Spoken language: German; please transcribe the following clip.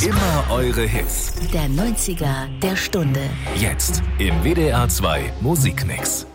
Immer eure Hits. Der 90er der Stunde. Jetzt im WDR 2 Musikmix.